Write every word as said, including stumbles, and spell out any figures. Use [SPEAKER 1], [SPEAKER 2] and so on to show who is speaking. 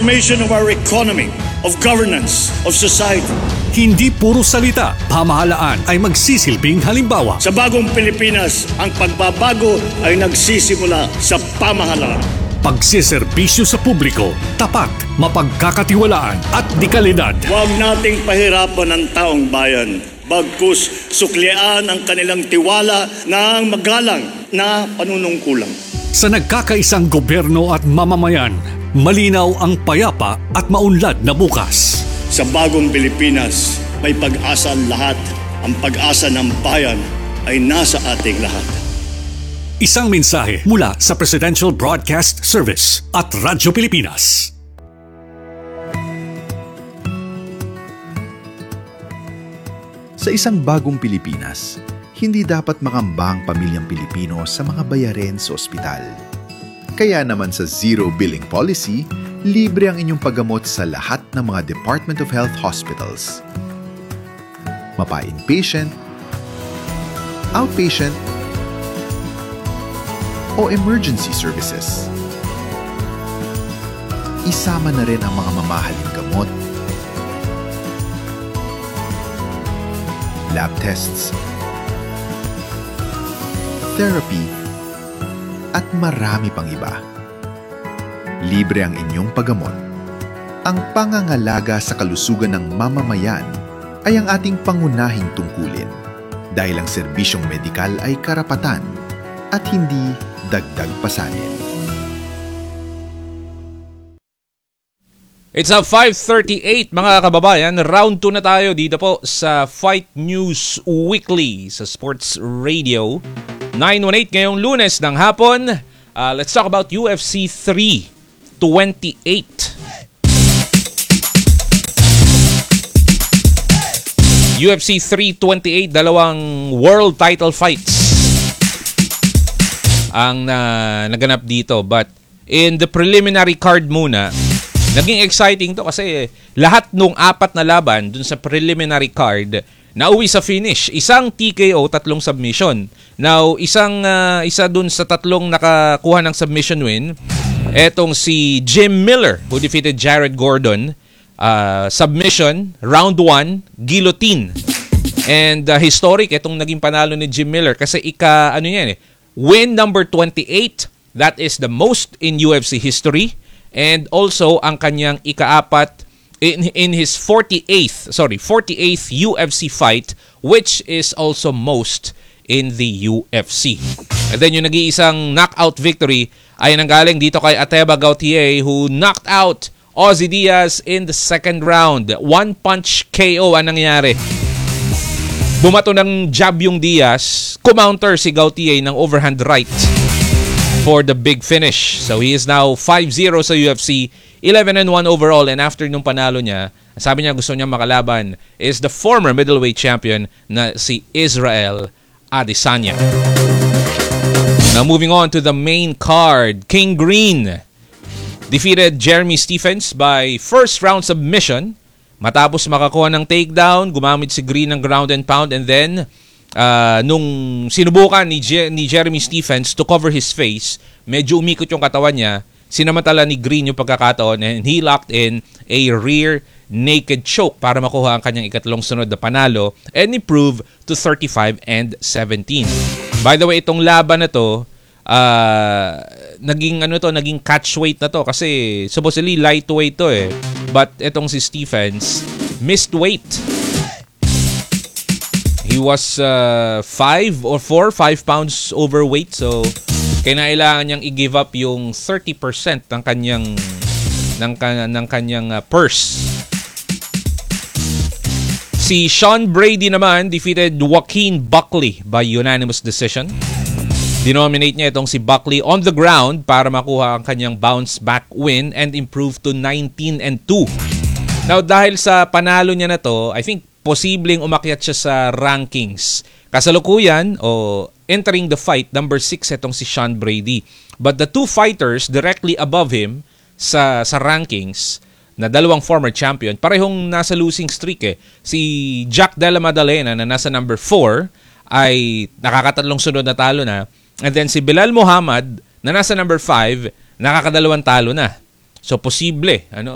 [SPEAKER 1] transformation of our economy, of governance, of society.
[SPEAKER 2] Hindi puro salita, pamahalaan ay magsisilbing halimbawa.
[SPEAKER 1] Sa bagong Pilipinas, ang pagbabago ay nagsisimula sa pamahalaan.
[SPEAKER 2] Pagsiservisyo sa publiko, tapat, mapagkakatiwalaan at dekalidad.
[SPEAKER 1] Huwag nating pahirapan ang taong bayan. Bagkus suklian ang kanilang tiwala ng magalang na panunungkulang.
[SPEAKER 2] Sa nagkakaisang gobyerno at mamamayan, malinaw ang payapa at maunlad na bukas.
[SPEAKER 1] Sa bagong Pilipinas, may pag-asa ang lahat. Ang pag-asa ng bayan ay nasa ating lahat.
[SPEAKER 2] Isang mensahe mula sa Presidential Broadcast Service at Radyo Pilipinas.
[SPEAKER 3] Sa isang bagong Pilipinas, hindi dapat makamba ang pamilyang Pilipino sa mga bayarin sa ospital. Kaya naman sa Zero Billing Policy, libre ang inyong paggamot sa lahat ng mga Department of Health hospitals. Mapa-inpatient, outpatient, o emergency services. Isama na rin ang mga mamahaling gamot, lab tests, therapy, at marami pang iba. Libre ang inyong paggamot. Ang pangangalaga sa kalusugan ng mamamayan ay ang ating pangunahing tungkulin dahil ang serbisyong medikal ay karapatan at hindi dagdag pasanin.
[SPEAKER 4] It's now five thirty-eight mga kababayan. Round two na tayo dito po sa Fight News Weekly sa Sports Radio. nine eighteen ngayong Lunes ng hapon. Uh, let's talk about U F C three twenty-eight. U F C three twenty-eight, dalawang world title fights ang uh, naganap dito. But in the preliminary card muna, naging exciting to kasi lahat nung apat na laban dun sa preliminary card nauwi sa finish. Isang T K O, tatlong submission. Now, isang uh, isa dun sa tatlong nakakuha ng submission win, etong si Jim Miller who defeated Jared Gordon. Uh, submission, round one, guillotine. And uh, historic itong naging panalo ni Jim Miller kasi ika, ano yan eh, win number twenty-eight, that is the most in U F C history. And also ang kanyang ikaapat in in his forty-eighth, sorry, forty-eighth U F C fight, which is also most in the U F C. And then yung nag-iisang knockout victory ay nanggaling dito kay Ateba Gautier who knocked out Ozzy Diaz in the second round. One punch K O ang nangyari. Bumato ng jab yung Diaz, kumounter si Gautier ng overhand right for the big finish. So he is now five zero sa U F C, eleven and one overall, and after nung panalo niya, sabi niya gusto niya makalaban is the former middleweight champion na si Israel Adesanya. Now moving on to the main card, King Green defeated Jeremy Stephens by first round submission. Matapos makakuha ng takedown, gumamit si Green ng ground and pound, and then Uh, nung sinubukan ni, Je- ni Jeremy Stephens to cover his face, medyo umikot yung katawan niya, sinamantala ni Green yung pagkakataon and he locked in a rear naked choke para makuha ang kanyang ikatlong sunod na panalo and improve to thirty-five and seventeen. By the way, itong laban na to, uh, naging ano to, naging catchweight na to kasi supposedly lightweight to eh. But itong si Stephens missed weight. He was uh, five or four, five pounds overweight. So, kailangan niyang i-give up yung thirty percent ng kanyang ng, ng kanyang uh, purse. Si Sean Brady naman defeated Joaquin Buckley by unanimous decision. Dinominate niya itong si Buckley on the ground para makuha ang kanyang bounce back win and improve to nineteen and two. Now, dahil sa panalo niya na to, I think posibleng umakyat siya sa rankings. Kasalukuyan o entering the fight, number six itong si Sean Brady. But the two fighters directly above him sa sa rankings na dalawang former champion, parehong nasa losing streak eh. Si Jack Della Maddalena na nasa number four ay nakakatatlong sunod na talo na. And then si Bilal Muhammad na nasa number five, nakakadalawang talo na. So posible, ano,